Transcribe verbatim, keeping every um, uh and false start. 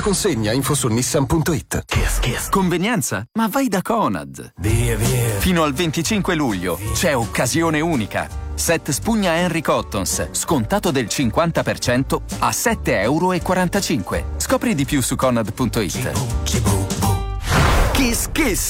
consegna, info su nissan punto it. Kiss, kiss. Convenienza? Ma vai da Conad. Via, via. Fino al venticinque luglio c'è occasione unica. Set spugna Henry Cottons, scontato del cinquanta per cento a sette euro e quarantacinque. Scopri di più su conad punto it. Cibu, cibu, bu. Kiss Kiss.